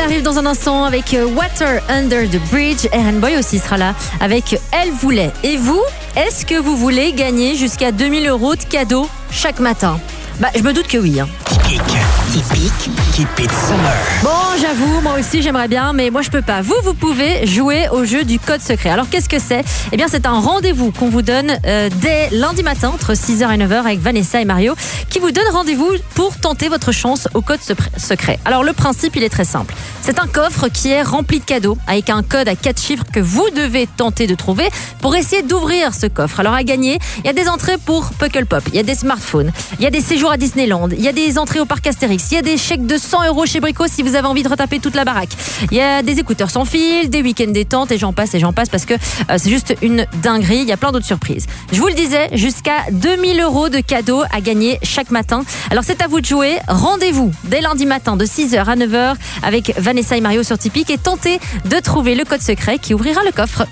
arrive dans un instant avec Water Under the Bridge. Aaron Boy aussi sera là avec Elle voulait. Et vous, est-ce que vous voulez gagner jusqu'à 2000 € de cadeaux chaque matin ? Je me doute que oui. Typique, keep it summer. Bon, j'avoue, moi aussi j'aimerais bien, mais moi je peux pas. Vous pouvez jouer au jeu du code secret. Alors qu'est-ce que c'est ? Eh bien c'est un rendez-vous qu'on vous donne dès lundi matin entre 6h et 9h avec Vanessa et Mario qui vous donne rendez-vous pour tenter votre chance au code secret. Alors le principe il est très simple. C'est un coffre qui est rempli de cadeaux avec un code à 4 chiffres que vous devez tenter de trouver pour essayer d'ouvrir ce coffre. Alors à gagner, il y a des entrées pour Puckle Pop, il y a des smartphones, il y a des séjours à Disneyland, il y a des entrées au parc Astérix, il y a des chèques de 100 € chez Brico si vous avez envie de retaper toute la baraque. Il y a des écouteurs sans fil, des week-ends détente et j'en passe parce que c'est juste une dinguerie. Il y a plein d'autres surprises. Je vous le disais, jusqu'à 2000 € de cadeaux à gagner chaque matin. Alors c'est à vous de jouer. Rendez-vous dès lundi matin de 6h à 9h avec Vanessa et Mario sur Typique et tentez de trouver le code secret qui ouvrira le coffre.